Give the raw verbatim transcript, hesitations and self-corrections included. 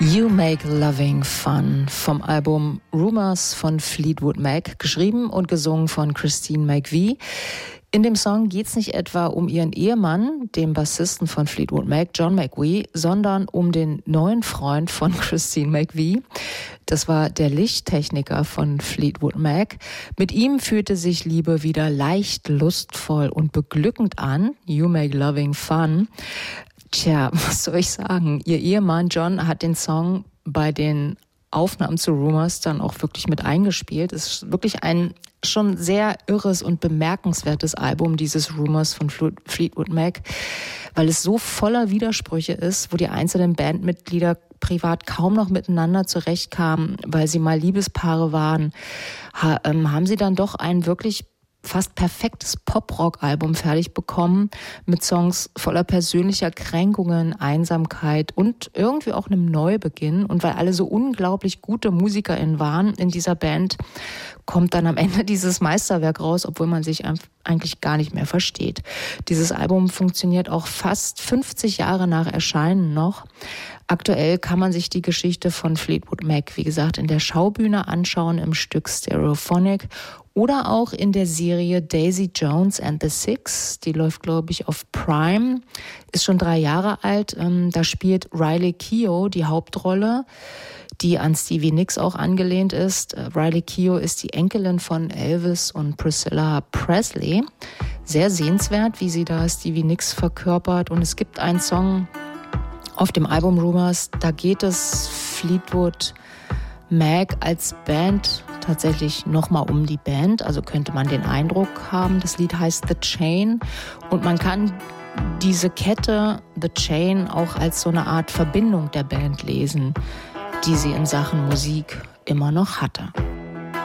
You Make Loving Fun vom Album Rumours von Fleetwood Mac, geschrieben und gesungen von Christine McVie. In dem Song geht es nicht etwa um ihren Ehemann, dem Bassisten von Fleetwood Mac, John McVie, sondern um den neuen Freund von Christine McVie. Das war der Lichttechniker von Fleetwood Mac. Mit ihm fühlte sich Liebe wieder leicht, lustvoll und beglückend an. You Make Loving Fun. Tja, was soll ich sagen? Ihr Ehemann John hat den Song bei den Aufnahmen zu Rumours dann auch wirklich mit eingespielt. Es ist wirklich ein schon sehr irres und bemerkenswertes Album, dieses Rumours von Fleetwood Mac, weil es so voller Widersprüche ist, wo die einzelnen Bandmitglieder privat kaum noch miteinander zurechtkamen, weil sie mal Liebespaare waren, ha, ähm, haben sie dann doch ein wirklich fast perfektes Pop-Rock-Album fertig bekommen mit Songs voller persönlicher Kränkungen, Einsamkeit und irgendwie auch einem Neubeginn. Und weil alle so unglaublich gute MusikerInnen waren in dieser Band, kommt dann am Ende dieses Meisterwerk raus, obwohl man sich eigentlich gar nicht mehr versteht. Dieses Album funktioniert auch fast fünfzig Jahre nach Erscheinen noch. Aktuell kann man sich die Geschichte von Fleetwood Mac, wie gesagt, in der Schaubühne anschauen im Stück Stereophonic oder auch in der Serie Daisy Jones and the Six. Die läuft, glaube ich, auf Prime, ist schon drei Jahre alt. Da spielt Riley Keough die Hauptrolle, die an Stevie Nicks auch angelehnt ist. Riley Keough ist die Enkelin von Elvis und Priscilla Presley. Sehr sehenswert, wie sie da Stevie Nicks verkörpert. Und es gibt einen Song auf dem Album Rumours, da geht es Fleetwood Mac als Band tatsächlich nochmal um die Band. Also könnte man den Eindruck haben, das Lied heißt The Chain. Und man kann diese Kette, The Chain, auch als so eine Art Verbindung der Band lesen, die sie in Sachen Musik immer noch hatte.